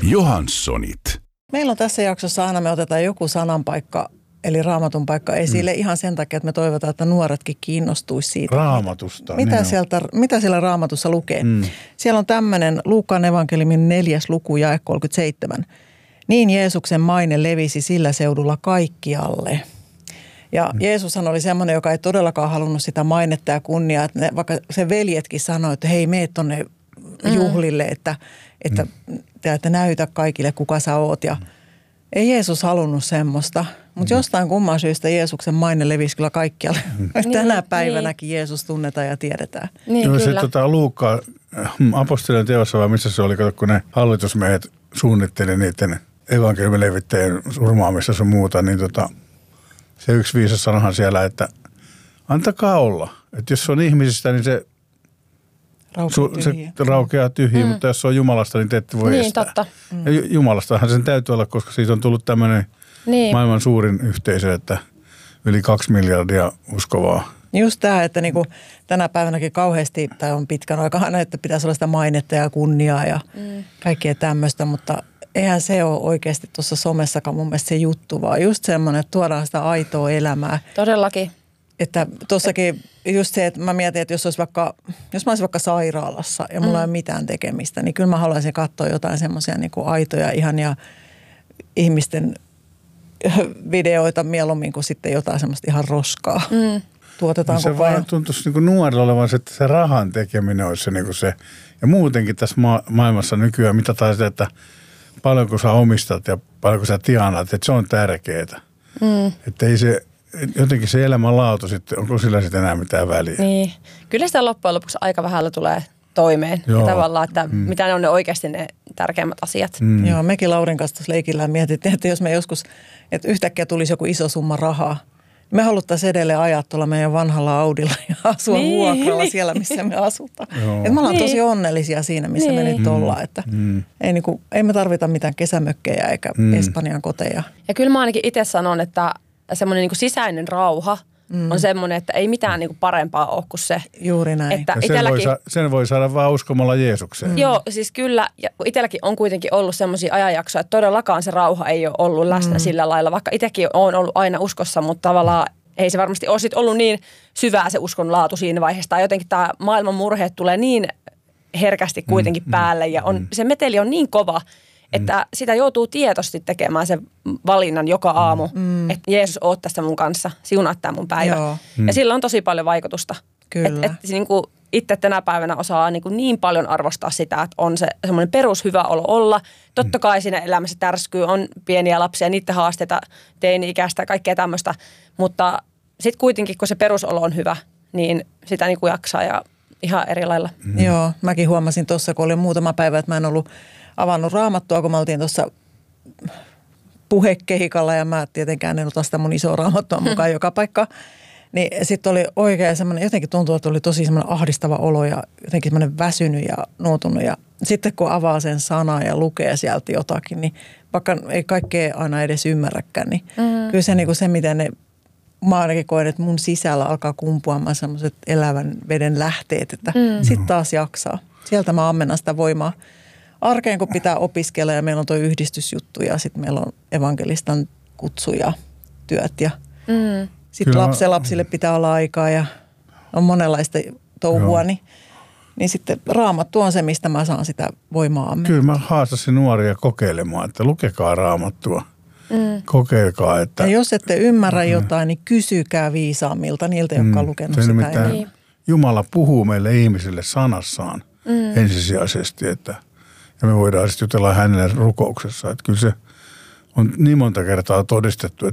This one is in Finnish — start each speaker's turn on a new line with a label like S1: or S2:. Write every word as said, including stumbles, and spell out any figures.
S1: Johanssonit.
S2: Meillä on tässä jaksossa aina me otetaan joku sananpaikka, eli raamatun paikka esille mm. ihan sen takia, että me toivotaan, että nuoretkin kiinnostuisi siitä.
S3: Raamatusta.
S2: Mitä, mitä, sieltä, mitä siellä raamatussa lukee? Mm. Siellä on tämmöinen Luukkaan evankeliumin neljäs luku jae kolmekymmentäseitsemän. Niin Jeesuksen maine levisi sillä seudulla kaikkialle. Ja mm. Jeesushan oli semmoinen, joka ei todellakaan halunnut sitä mainetta ja kunniaa, että ne, vaikka se veljetkin sanoi, että hei, mene tonne juhlille, että, että, mm. te, että näytä kaikille, kuka sä oot. Ja ei Jeesus halunnut semmoista, mutta mm. jostain kumman syystä Jeesuksen maine levisi kyllä kaikkialle. Mm. Tänä niin, päivänäkin niin. Jeesus tunnetaan ja tiedetään.
S3: Niin, no, se tota, Luukka, apostolien teossa, vai missä se oli, kun ne hallitusmiehet suunnitteli niiden evankeliumin levittäjien surmaamista sun muuta, niin tota, se yksi viisas sanohan siellä, että antakaa olla. Että jos se on ihmisistä, niin se
S2: raukeaa tyhjiä,
S3: se raukeaa tyhjiä mm. mutta jos se on Jumalasta, niin te ette voi
S4: niin,
S3: estää.
S4: Totta.
S3: Ja Jumalastahan sen täytyy olla, koska siitä on tullut tämmöinen niin. maailman suurin yhteisö, että yli kaksi miljardia uskovaa.
S2: Just tämä, että niinku tänä päivänäkin kauheasti, tai on pitkän aikaa, että pitäisi olla sitä mainetta ja kunniaa ja mm. kaikkea tämmöistä, mutta eihän se ole oikeasti tuossa somessakaan mun mielestä se juttu, vaan just semmoinen, että tuodaan sitä aitoa elämää.
S4: Todellakin.
S2: Että tuossakin just se, että mä mietin, että jos, olisi vaikka, jos mä olisin vaikka sairaalassa ja mulla mm. ei ole mitään tekemistä, niin kyllä mä haluaisin katsoa jotain semmoisia niin kuin aitoja, ihania ihmisten videoita mieluummin kuin sitten jotain semmoista ihan roskaa. Mm. Tuotetaan
S3: no se
S2: koko ajan.
S3: vaan tuntuisi niin kuin nuorilla olevan se, että se rahan tekeminen olisi se, niin kuin se. Ja muutenkin tässä ma- maailmassa nykyään mitataan sitä, että paljonko sä omistat ja paljonko sä tienaat, että se on tärkeää. Mm. Että ei se, jotenkin se elämänlaatu sitten, onko sillä sitten enää mitään väliä?
S4: Niin. Kyllä sitä loppujen lopuksi aika vähällä tulee toimeen. Joo. Ja tavallaan, että mm. mitä ne on ne oikeasti ne tärkeimmät asiat.
S2: Mm. Joo, mekin Laurin kanssa tuossa leikillään mietittiin, että jos me joskus, että yhtäkkiä tulisi joku iso summa rahaa, me haluttaisiin edelleen ajaa tuolla meidän vanhalla Audilla ja asua niin, vuokralla niin. siellä, missä me asutaan. Että me ollaan niin. tosi onnellisia siinä, missä niin. me nyt ollaan. Että mm. ei, niin kuin, ei me tarvita mitään kesämökkejä eikä mm. Espanjan koteja.
S4: Ja kyllä mä ainakin itse sanon, että semmoinen niin kuin sisäinen rauha mm. on semmoinen, että ei mitään niin kuin parempaa ole kuin se.
S2: Juuri näin.
S4: Että
S3: sen,
S4: itelläkin,
S3: voi sa- sen voi saada vaan uskomalla Jeesukseen.
S4: Mm. Joo, siis kyllä. Ja itselläkin on kuitenkin ollut semmoisia ajanjaksoja, että todellakaan se rauha ei ole ollut läsnä mm. sillä lailla. Vaikka itsekin olen ollut aina uskossa, mutta tavallaan ei se varmasti ole sit ollut niin syvää se uskon laatu siinä vaiheessa. Tai jotenkin tämä maailman murheet tulee niin herkästi kuitenkin mm, päälle ja on, mm. se meteli on niin kova, että mm. sitä joutuu tietoisesti tekemään sen valinnan joka aamu. Mm. Että Jeesus, oot tässä mun kanssa, siunaa tämä mun päivä. Mm. Ja sillä on tosi paljon vaikutusta. Kyllä. Että et, niin itse tänä päivänä osaa niin, niin paljon arvostaa sitä, että on se semmoinen perushyvä olo olla. Totta kai siinä elämässä tärskyy, on pieniä lapsia, niiden haasteita, teini-ikäistä ja kaikkea tämmöistä. Mutta sitten kuitenkin, kun se perusolo on hyvä, niin sitä niin kuin jaksaa ja ihan eri lailla.
S2: Mm. Joo, mäkin huomasin tuossa, kun oli muutama päivä, että mä en ollut avannut raamattua, kun me oltiin tuossa puhekehikalla ja mä tietenkään en ota sitä mun isoa raamattua mukaan joka paikka. Niin sitten oli oikein semmoinen, jotenkin tuntuu, että oli tosi semmoinen ahdistava olo ja jotenkin semmoinen väsynyt ja nuotunut. Ja sitten kun avaa sen sanaa ja lukee sieltä jotakin, niin vaikka ei kaikkea aina edes ymmärräkään, niin mm. kyllä se, niin kuin se miten ne, mä ainakin koen, että mun sisällä alkaa kumpuamaan semmoiset elävän veden lähteet, että mm. sitten taas jaksaa. Sieltä mä ammennan sitä voimaa arkeen, kun pitää opiskella ja meillä on tuo yhdistysjuttu ja sitten meillä on evankelistan kutsu ja työt ja mm. sitten lapsen lapsille pitää olla aikaa ja on monenlaista touhua, niin, niin sitten Raamattu on se, mistä mä saan sitä voimaa.
S3: Kyllä mä haastasin nuoria kokeilemaan, että lukekaa Raamattua. Mm. Kokeilkaa, että...
S2: Ja jos ette ymmärrä jotain, niin kysykää viisaammilta niiltä, jotka on lukenut
S3: mm.
S2: sitä.
S3: Niin. Jumala puhuu meille ihmisille sanassaan mm. ensisijaisesti, että ja me voidaan sitten jutella hänelle rukouksessa. Että kyllä se on niin monta kertaa todistettu,